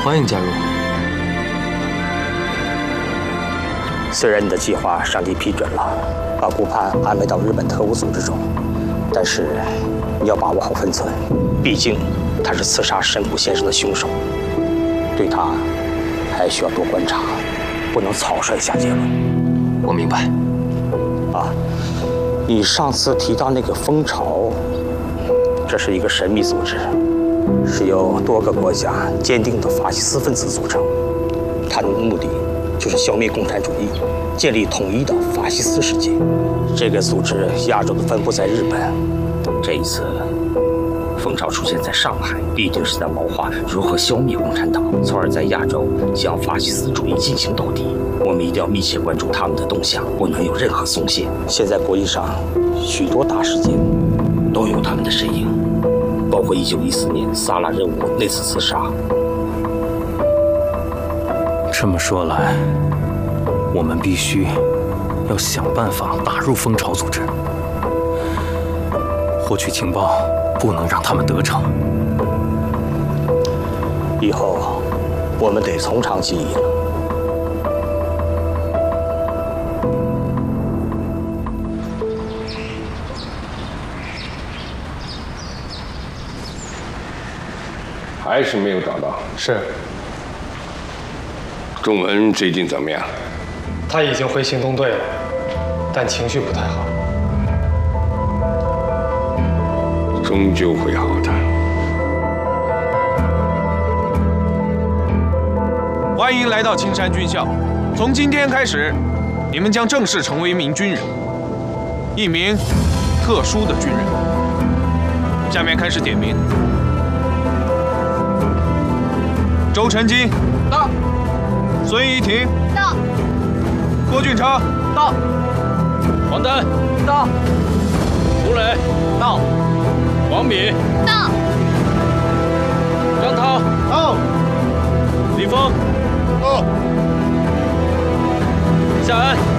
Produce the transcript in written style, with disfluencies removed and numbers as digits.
欢迎加入。 虽然你的计划上帝批准了，把顾盼安排到日本特务组织中，但是你要把握好分寸，毕竟他是刺杀神谷先生的凶手，对他还需要多观察，不能草率下结论。 我明白。 啊，你上次提到那个蜂巢，这是一个神秘组织，是由多个国家坚定的法西斯分子组成，它的目的就是消灭共产主义，建立统一的法西斯世界。这个组织亚洲的分布在日本，这一次蜂巢出现在上海，必定是在谋划如何消灭共产党，从而在亚洲向法西斯主义进行斗敌。我们一定要密切关注他们的动向，不能有任何松懈。现在国际上许多大事件都有他们的身影，包括1914年萨拉热窝那次刺杀。 这么说来，我们必须要想办法打入蜂巢组织，获取情报，不能让他们得逞。 以后我们得从长计议了。 还是没有找到。 是。 仲文最近怎么样？ 他已经回行动队了，但情绪不太好。 终究会好的。 欢迎来到青山军校，从今天开始，你们将正式成为一名军人，一名特殊的军人。下面开始点名。周成金到，孙怡婷到，郭俊昌到，王丹到，吴磊到，王敏到，张涛到，李峰到，夏安